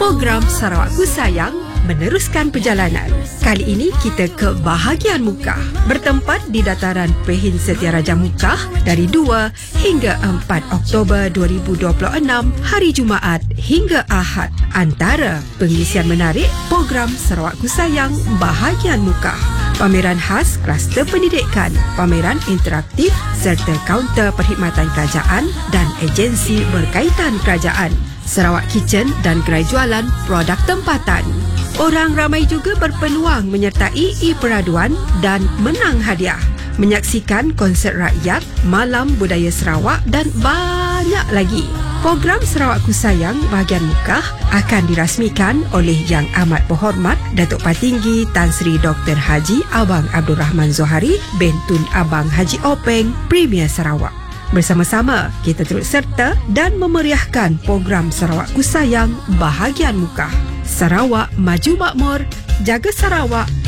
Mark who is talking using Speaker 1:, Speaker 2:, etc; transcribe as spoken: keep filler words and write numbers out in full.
Speaker 1: Program Sarawakku Sayang meneruskan perjalanan. Kali ini kita ke bahagian Mukah, bertempat di dataran Pehin Setiaraja Mukah dari dua hingga empat Oktober dua ribu dua puluh enam, hari Jumaat hingga Ahad. Antara pengisian menarik program Sarawakku Sayang bahagian Mukah: pameran khas kluster pendidikan, pameran interaktif serta kaunter perkhidmatan kerajaan dan agensi berkaitan kerajaan, Sarawak Kitchen dan gerai jualan produk tempatan. Orang ramai juga berpeluang menyertai e-peraduan dan menang hadiah, menyaksikan konsert rakyat, malam budaya Sarawak dan banyak lagi. Program Sarawakku Sayang bahagian Mukah akan dirasmikan oleh Yang Amat Berhormat Datuk Patinggi Tan Sri Doktor Haji Abang Abdul Rahman Zohari bin Tun Abang Haji Openg, Premier Sarawak. Bersama-sama kita turut serta dan memeriahkan program Sarawakku Sayang bahagian Mukah. Sarawak maju makmur, jaga Sarawak